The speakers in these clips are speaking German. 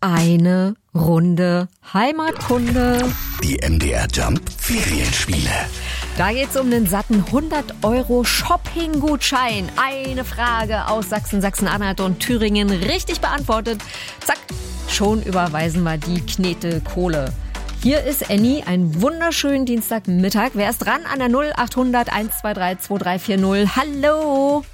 eine Runde Heimatkunde. Die MDR Jump Ferienspiele. Da geht's um einen satten 100€ Shopping-Gutschein. Eine Frage aus Sachsen, Sachsen-Anhalt und Thüringen richtig beantwortet. Zack, schon überweisen wir die Knete-Kohle. Hier ist Annie, einen wunderschönen Dienstagmittag. Wer ist dran an der 0800 123 2340? Hallo.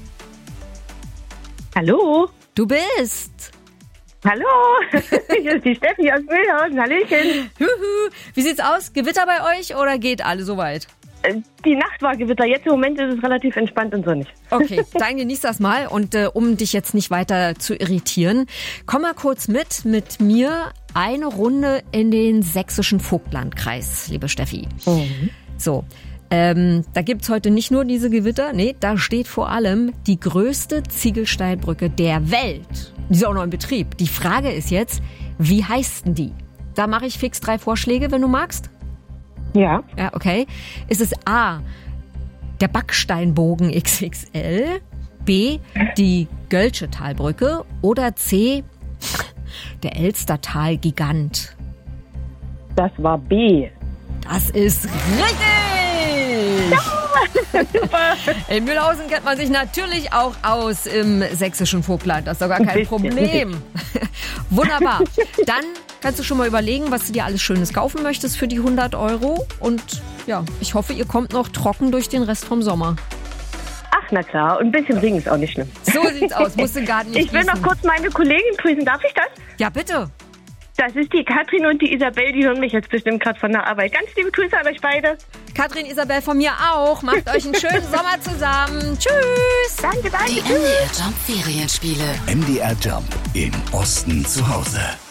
Hallo. Du bist. Hallo. Hier ist die Steffi aus Mühlhausen. Hallöchen. Wie sieht's aus? Gewitter bei euch oder geht alles soweit? Die Nacht war Gewitter. Jetzt im Moment ist es relativ entspannt und sonnig. Okay, dann genieß das mal. Und um dich jetzt nicht weiter zu irritieren, komm mal kurz mit mir eine Runde in den sächsischen Vogtlandkreis, liebe Steffi. Mhm. So, da gibt's heute nicht nur diese Gewitter, nee, da steht vor allem die größte Ziegelsteinbrücke der Welt. Die ist auch noch in Betrieb. Die Frage ist jetzt, wie heißt denn die? Da mache ich fix 3 Vorschläge, wenn du magst. Ja. Ja, okay. Ist es A, der Backsteinbogen XXL, B, die Gölsche Talbrücke oder C, der Elstertal-Gigant? Das war B. Das ist richtig! Ja, super. In Mühlhausen kennt man sich natürlich auch aus im sächsischen Vogtland. Das ist doch gar kein Problem. Wunderbar. Dann kannst du schon mal überlegen, was du dir alles Schönes kaufen möchtest für die 100€. Und ja, ich hoffe, ihr kommt noch trocken durch den Rest vom Sommer. Ach, na klar. Und ein bisschen Regen ist auch nicht schlimm. So sieht's aus. Musst du gar nicht Ich will noch kurz meine Kollegin grüßen. Darf ich das? Ja, bitte. Das ist die Katrin und die Isabel. Die hören mich jetzt bestimmt gerade von der Arbeit. Ganz liebe Grüße an euch beide. Katrin, Isabel von mir auch. Macht euch einen schönen Sommer zusammen. Tschüss. Danke, danke. Die MDR Jump Ferienspiele. MDR Jump im Osten zu Hause.